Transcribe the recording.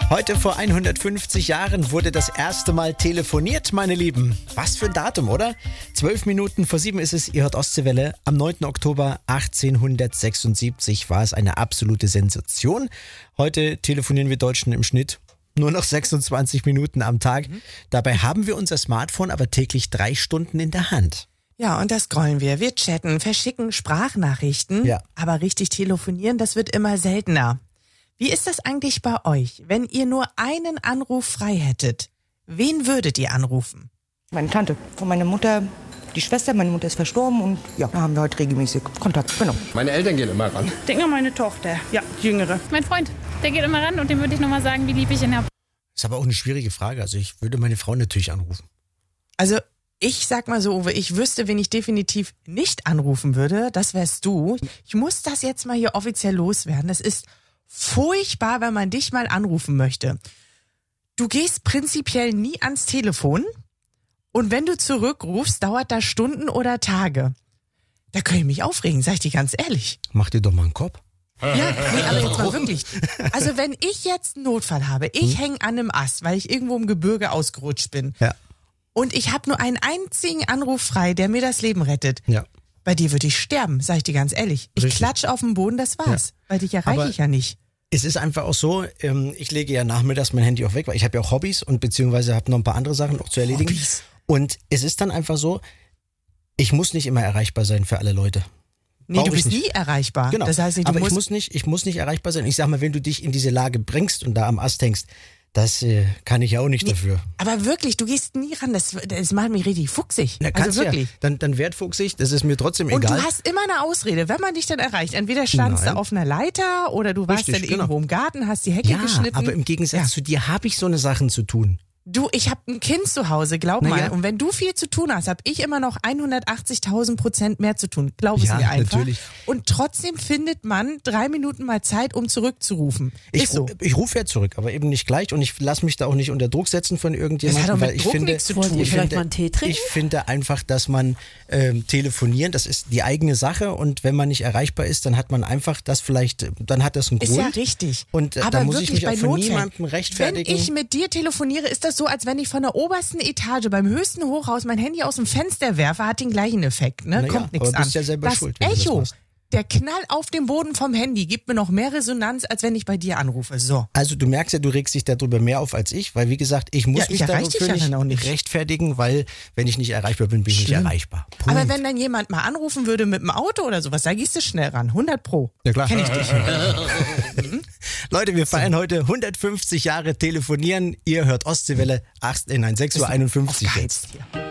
Heute vor 150 Jahren wurde das erste Mal telefoniert, meine Lieben. Was für ein Datum, oder? 12 Minuten vor 7 ist es, ihr hört Ostseewelle. Am 9. Oktober 1876 war es eine absolute Sensation. Heute telefonieren wir Deutschen im Schnitt nur noch 26 Minuten am Tag. Dabei haben wir unser Smartphone aber täglich 3 Stunden in der Hand. Ja, und das scrollen wir. Wir chatten, verschicken Sprachnachrichten. Ja. Aber richtig telefonieren, das wird immer seltener. Wie ist das eigentlich bei euch, wenn ihr nur einen Anruf frei hättet? Wen würdet ihr anrufen? Meine Tante, von meiner Mutter, die Schwester, meine Mutter ist verstorben und ja, da haben wir heute regelmäßig Kontakt. Genau. Meine Eltern gehen immer ran. Ich denke an meine Tochter, ja, die Jüngere. Mein Freund, der geht immer ran und dem würde ich nochmal sagen, wie lieb ich ihn habe. Ist aber auch eine schwierige Frage. Also ich würde meine Frau natürlich anrufen. Also ich sag mal so, Uwe, ich wüsste, wen ich definitiv nicht anrufen würde. Das wärst du. Ich muss das jetzt mal hier offiziell loswerden. Das ist furchtbar, wenn man dich mal anrufen möchte. Du gehst prinzipiell nie ans Telefon und wenn du zurückrufst, dauert das Stunden oder Tage. Da kann ich mich aufregen, sag ich dir ganz ehrlich. Mach dir doch mal einen Kopf. Ja, nee, aber jetzt mal wirklich. Also wenn ich jetzt einen Notfall habe, ich hänge an einem Ast, weil ich irgendwo im Gebirge ausgerutscht bin Ja. und ich habe nur einen einzigen Anruf frei, der mir das Leben rettet. Ja. Bei dir würde ich sterben, sag ich dir ganz ehrlich. Ich Richtig. klatsch auf den Boden, das war's. Weil dich erreiche Aber ich ja nicht. Es ist einfach auch so, ich lege ja nachmittags mein Handy auch weg, weil ich habe ja auch Hobbys und beziehungsweise habe noch ein paar andere Sachen auch zu erledigen. Hobbys. Und es ist dann einfach so, ich muss nicht immer erreichbar sein für alle Leute. Nee, du Brauch ich bist nicht. nie erreichbar. Genau. Das heißt, du aber musst ich muss nicht erreichbar sein. Ich sag mal, wenn du dich in diese Lage bringst und da am Ast hängst, das kann ich ja auch nicht dafür. aber wirklich, du gehst nie ran. Das macht mich richtig fuchsig. Na, kannst also wirklich. Ja, dann werd fuchsig, das ist mir trotzdem Und egal. du hast immer eine Ausrede, wenn man dich dann erreicht. Entweder standst Nein. du auf einer Leiter oder du warst Richtig, dann genau. irgendwo im Garten, hast die Hecke Ja, geschnitten. aber im Gegensatz zu dir habe ich so eine Sachen zu tun. Du, ich habe ein Kind zu Hause, glaub Na mal. ja. Und wenn du viel zu tun hast, habe ich immer noch 180.000% mehr zu tun. Glaub es Ja, mir einfach. natürlich. Und trotzdem findet man 3 Minuten mal Zeit, um zurückzurufen. Ist so. Ich rufe ja zurück, aber eben nicht gleich und ich lasse mich da auch nicht unter Druck setzen von Das irgendjemandem, hat doch mit weil ich Druck finde, nichts zu tun. ich Vielleicht finde, mal einen Tee trinken? ich finde einfach, dass man telefonieren, das ist die eigene Sache und wenn man nicht erreichbar ist, dann hat man einfach das vielleicht, dann hat das einen Ist Grund. ja richtig. Und aber da muss ich wirklich mich auch bei von Notfällen. niemandem rechtfertigen. Wenn ich mit dir telefoniere, ist das so, als wenn ich von der obersten Etage beim höchsten Hochhaus mein Handy aus dem Fenster werfe, hat den gleichen Effekt, ne? Na ja, Kommt nichts aber an. bist ja selber das schuld, wenn du das Echo, machst. der Knall auf dem Boden vom Handy gibt mir noch mehr Resonanz, als wenn ich bei dir anrufe. So. Also du merkst ja, du regst dich darüber mehr auf als ich, weil wie gesagt, ich muss Ja, ich mich erreich dich dafür ja dann auch nicht. rechtfertigen, weil wenn ich nicht erreichbar bin, bin ich nicht Schlimm. erreichbar. Punkt. Aber wenn dann jemand mal anrufen würde mit dem Auto oder sowas, da gehst du schnell ran. 100 Pro. Ja, klar. Kenn ich dich. Leute, wir feiern heute 150 Jahre Telefonieren. Ihr hört Ostseewelle 6.51 Uhr Aufgeheizt jetzt. hier.